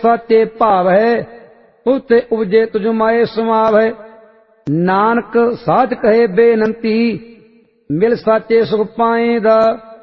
साचे भाव है, उते उपजे तुझ माए समाव है। नानक साच कहे बेनंती, मिल साचे सुख पाएदा।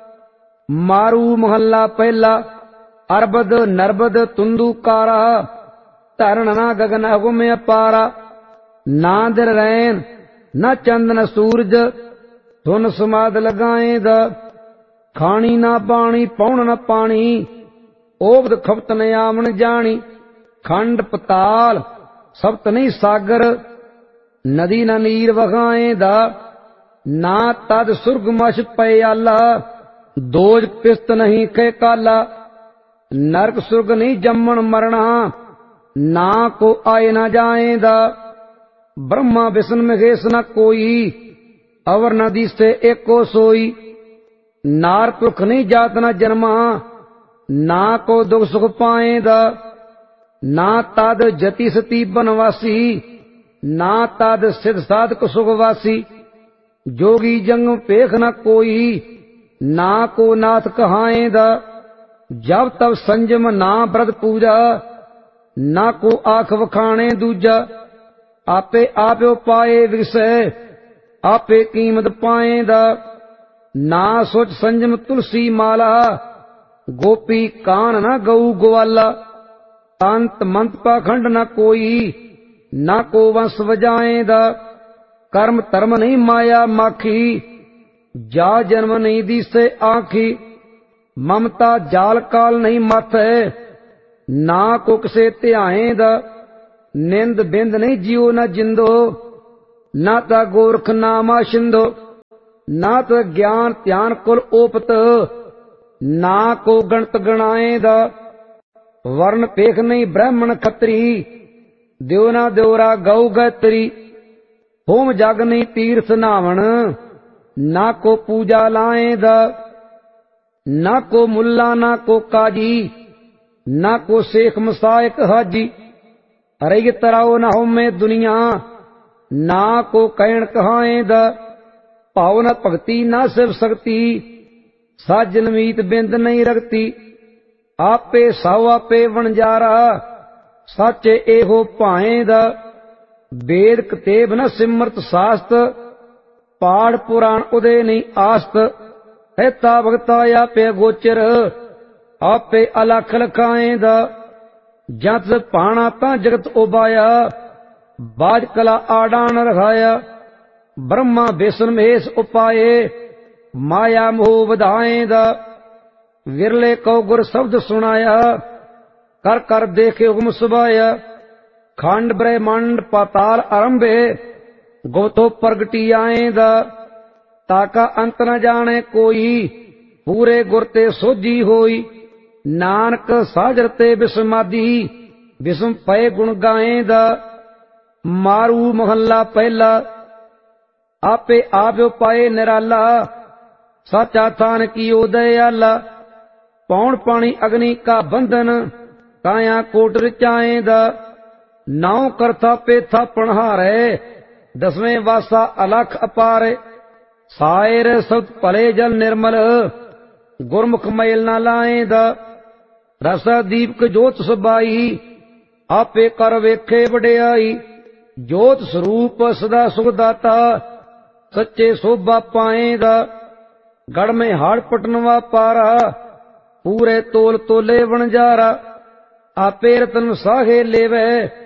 मारू महला पहला, अरबद नरबद तुंदुकारा, धरण ना गगन हुम अपारा। ना दिन रैन न चंद न सूरज, धुन समाद लगाएदा। खानी ना पानी पौन न पानी, ओबद खपत न आमन जानी। खंड पताल सप्त नहीं सागर, नदी न नीर वगाएदा। ना तद सुर्ग मछ पयाला, दोज पिस्त नहीं खे काला। नरक सुर्ग नहीं जम्मन मरना, ना को आए न जाएदा। ब्रह्मा विष्णु महेश न कोई, अवर नदी से एको सोई। नार पुरख नहीं जात न जन्मा, ना को दुख सुख पाएदा। ना तद जति सती बनवासी, ना तद सिद्ध साधक सुखवासी। जोगी जंग पेख न कोई, ना को नाथ कहाएदा। जब तब संजम ना व्रत पूजा, ना को आख वखाणे दूजा। आपे आपो पाए विषय, आपे कीमत पाएदा। ना सोच संजम तुलसी माला, गोपी कान न गऊ ग्वाला। अंत मंत पाखंड न कोई, ना को वंश बजाएदा। कर्म धर्म नहीं माया माखी, जा जन्म नहीं दिसे आखी। ममता जाल काल नहीं माथे, ना को किसे ध्याएदा। निंद बिंद नहीं जियो न जिंदो, ना ता गोरख नामा शिंदो। ना तो ज्ञान ध्यान कुल ओपत, ना को गणत गणाएदा। वर्ण पेख नहीं ब्राह्मण खत्री, देव ना देवरा गौ गैत्री। होम जग नहीं तीर्थ नावण, ना को पूजा लाएदा। ना को मुल्ला ना को काजी, ना को शेख मसायक हाजी। अरे तराओ न हो में दुनिया, ना को कैण कहाएदा। भाव न भगती ना शिव शक्ति, साजन मीत बिंद नहीं रखती। आपे साव आपे वणजारा, साचे एहो भाएदा। वेद कतेब न सिमरत शास्त्र, पाठ पुराण उदय नहीं आस्त। हैता भगता आपे गोचर, आपे अलख लखाएदा। जत पाना ता जगत उबाया, बाज कला आडान रखाया। ब्रह्मा विष्णु महेश उपाये, माया मोह बधाएदा। विरले को गुर शब्द सुनाया, कर कर देखे हुक्म सुबाया। खंड ब्रह्मांड पाताल आरंभे, गोतो प्रगटी आएदा। ताका अंत न जाने कोई, पूरे गुरते सोझी होई। नानक साजरते विस्मादी, विस्म पय गुण गाएदा। मारू महला पहला, आपे आप पाए निराला। साचा थान कियो दयाला। पौन पानी अग्नि का बंधन, काया कोट रचाएदा। नाव करता पे था पणहारे, दसवें वासा अलख अपार। सायर सब भले जल निर्मल, गुरमुख मैल न लाएदा। रसा दीपक जोत सबाई, आपे कर वेखे वड्याई। जोत स्वरूप सदा सुखदाता, सच्चे शोभा पाएदा। गढ़ में हाड़ पटनवा पारा, पूरे तोल तोले वणजारा। आपे रतन साहे लेवे,